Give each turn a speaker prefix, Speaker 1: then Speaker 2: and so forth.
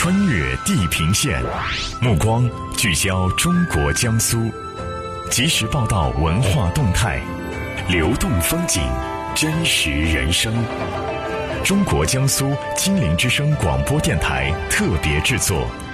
Speaker 1: 穿越地平线，目光聚焦中国江苏，及时报道文化动态，流动风景，真实人生。中国江苏金陵之声广播电台特别制作，